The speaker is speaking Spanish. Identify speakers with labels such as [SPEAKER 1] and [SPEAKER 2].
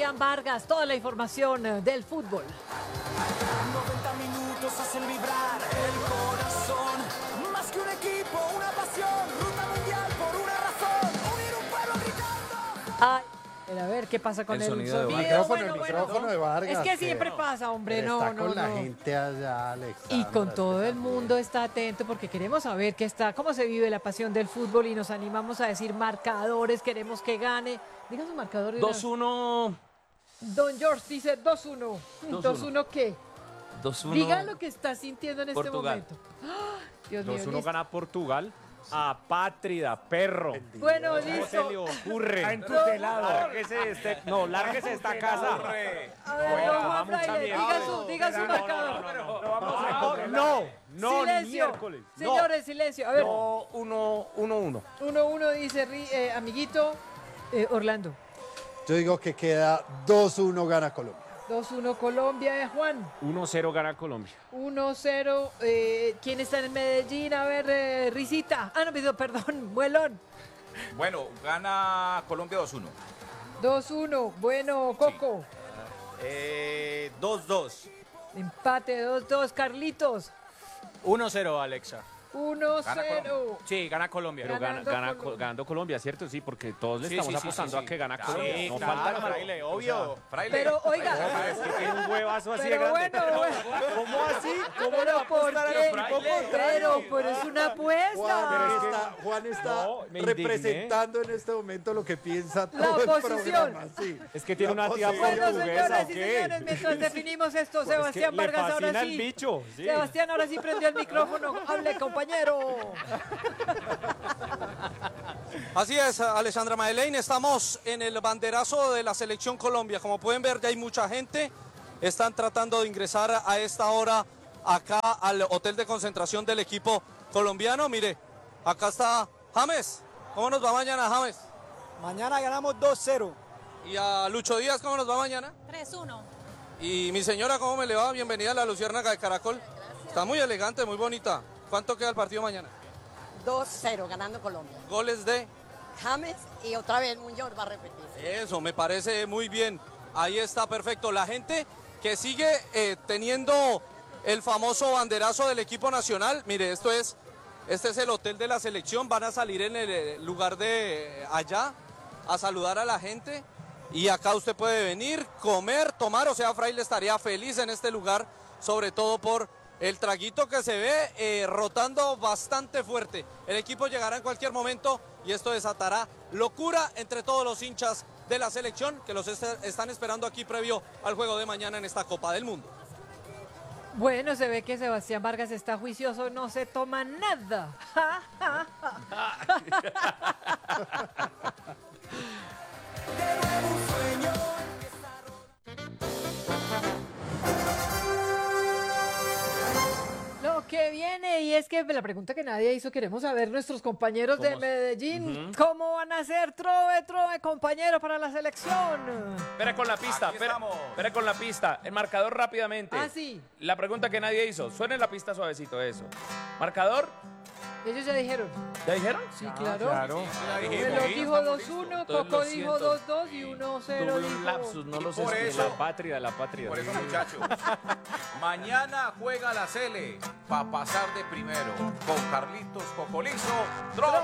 [SPEAKER 1] Sebastián Vargas, toda la información del fútbol.
[SPEAKER 2] 90 minutos hacen vibrar el corazón. Más que un equipo, una pasión. Ruta mundial por una razón. Unir un pueblo gritando.
[SPEAKER 1] Ay, a ver qué pasa con el
[SPEAKER 3] sonido de
[SPEAKER 1] sonido.
[SPEAKER 3] Vargas.
[SPEAKER 4] El micrófono de Vargas.
[SPEAKER 1] Es que siempre pasa, hombre.
[SPEAKER 4] Está
[SPEAKER 1] No,
[SPEAKER 4] con la
[SPEAKER 1] no.
[SPEAKER 4] gente allá, Alexandra.
[SPEAKER 1] Y con todo el mundo está atento porque queremos saber cómo se vive la pasión del fútbol y nos animamos a decir marcadores, queremos que gane. Diga su marcador. de una vez.
[SPEAKER 3] 2-1.
[SPEAKER 1] Don George dice 2-1. 2-1 ¿qué?
[SPEAKER 3] 2-1.
[SPEAKER 1] Diga lo que está sintiendo en este
[SPEAKER 3] Portugal.
[SPEAKER 1] momento. ¡Ah! Dios mío.
[SPEAKER 5] 2-1
[SPEAKER 1] listo.
[SPEAKER 5] gana Portugal. Apátrida, perro.
[SPEAKER 1] Bueno,
[SPEAKER 5] ¿Cómo se
[SPEAKER 1] listo.
[SPEAKER 5] le ocurre?
[SPEAKER 1] Está entutelado.
[SPEAKER 5] Lárguese de esta casa.
[SPEAKER 1] A ver,
[SPEAKER 5] Bueno,
[SPEAKER 1] don Juan
[SPEAKER 5] va mucha
[SPEAKER 1] Fraile,
[SPEAKER 5] mierda.
[SPEAKER 1] diga su marcador.
[SPEAKER 5] No, ni
[SPEAKER 1] Silencio.
[SPEAKER 5] miércoles.
[SPEAKER 1] Señores, silencio. A ver,
[SPEAKER 5] No, 1-1.
[SPEAKER 1] 1-1 dice amiguito Orlando.
[SPEAKER 4] Yo digo que queda 2-1 gana Colombia.
[SPEAKER 1] 2-1 Colombia, Juan.
[SPEAKER 5] 1-0 gana Colombia.
[SPEAKER 1] 1-0. ¿Quién está en Medellín? A ver, Risita. Ah, no, perdón, Muelón.
[SPEAKER 6] Bueno, gana Colombia 2-1.
[SPEAKER 1] 2-1. Bueno, Coco.
[SPEAKER 6] 2-2.
[SPEAKER 1] Empate 2-2. Carlitos.
[SPEAKER 5] 1-0, Alexa.
[SPEAKER 1] 1-0.
[SPEAKER 5] Sí, gana Colombia. Pero ganando Colombia, ¿cierto? Sí, porque todos le estamos apostando a que gana Colombia.
[SPEAKER 6] Sí,
[SPEAKER 5] No
[SPEAKER 6] claro,
[SPEAKER 5] falta nada.
[SPEAKER 6] Fraile, obvio. Fraile.
[SPEAKER 1] Pero, oiga.
[SPEAKER 5] Es que tiene un huevazo así de
[SPEAKER 1] Pero
[SPEAKER 5] grande.
[SPEAKER 1] bueno.
[SPEAKER 5] ¿Cómo así? ¿Cómo le
[SPEAKER 1] ¿Pero
[SPEAKER 5] va a
[SPEAKER 1] por
[SPEAKER 5] apostar al
[SPEAKER 1] qué?
[SPEAKER 5] equipo contrario?
[SPEAKER 1] Pero es una apuesta.
[SPEAKER 4] Juan está
[SPEAKER 5] No, me indigné.
[SPEAKER 4] representando en este momento lo que piensa
[SPEAKER 1] La
[SPEAKER 4] todo el
[SPEAKER 1] oposición.
[SPEAKER 4] programa. Sí.
[SPEAKER 5] Es que tiene una tía
[SPEAKER 4] oposición.
[SPEAKER 1] Bueno,
[SPEAKER 5] portuguesa,
[SPEAKER 1] señoras
[SPEAKER 5] ¿o
[SPEAKER 1] y
[SPEAKER 5] qué?
[SPEAKER 1] señores, mientras definimos esto,
[SPEAKER 5] Es que
[SPEAKER 1] Sebastián
[SPEAKER 5] le
[SPEAKER 1] Vargas ahora
[SPEAKER 5] fascina el
[SPEAKER 1] sí.
[SPEAKER 5] bicho. Sí.
[SPEAKER 1] Sebastián ahora sí prendió el micrófono. Hable, compañero.
[SPEAKER 7] Así es, Alexandra Madeleine, estamos en el banderazo de la Selección Colombia. Como pueden ver, ya hay mucha gente. Están tratando de ingresar a esta hora acá al hotel de concentración del equipo colombiano. Mire, acá está James. ¿Cómo nos va mañana, James?
[SPEAKER 8] Mañana ganamos 2-0.
[SPEAKER 7] Y a Lucho Díaz, ¿cómo nos va mañana?
[SPEAKER 9] 3-1.
[SPEAKER 7] Y mi señora, ¿cómo me le va? Bienvenida a la Luciérnaga de Caracol. Está muy elegante, muy bonita. ¿Cuánto queda el partido mañana?
[SPEAKER 9] 2-0 ganando Colombia.
[SPEAKER 7] Goles de...
[SPEAKER 9] James y otra vez Muñoz va a repetir.
[SPEAKER 7] Eso, me parece muy bien. Ahí está, perfecto. La gente que sigue teniendo el famoso banderazo del equipo nacional. Mire, este es el hotel de la selección. Van a salir en el lugar de allá a saludar a la gente. Y acá usted puede venir, comer, tomar. O sea, Fraile estaría feliz en este lugar, sobre todo por el traguito que se ve rotando bastante fuerte. El equipo llegará en cualquier momento y esto desatará locura entre todos los hinchas de la selección que los están esperando aquí previo al juego de mañana en esta Copa del Mundo.
[SPEAKER 1] Bueno, se ve que Sebastián Vargas está juicioso, no se toma nada.
[SPEAKER 2] De nuevo un sueño.
[SPEAKER 1] Lo que viene, y es que la pregunta que nadie hizo, queremos saber nuestros compañeros de Medellín, ¿cómo van a ser trove, compañero, para la selección?
[SPEAKER 5] Espera con la pista,
[SPEAKER 6] Aquí estamos.
[SPEAKER 5] espera con la pista. El marcador rápidamente.
[SPEAKER 1] Ah, sí.
[SPEAKER 5] La pregunta que nadie hizo. Suene la pista suavecito, eso. Marcador,
[SPEAKER 1] Ellos ya dijeron.
[SPEAKER 5] ¿ya dijeron?
[SPEAKER 1] Sí, claro.
[SPEAKER 4] Claro.
[SPEAKER 1] Veloz dijo 2-1,
[SPEAKER 5] Entonces,
[SPEAKER 1] Coco
[SPEAKER 5] lo
[SPEAKER 1] dijo
[SPEAKER 5] siento.
[SPEAKER 1] 2-2 y 1-0
[SPEAKER 5] Tuve un
[SPEAKER 1] dijo...
[SPEAKER 5] lapsus, no lo sé.
[SPEAKER 6] por eso-
[SPEAKER 5] La patria, la patria.
[SPEAKER 6] Por eso, muchachos, mañana juega la Sele para pasar de primero con Carlitos Cocolizo.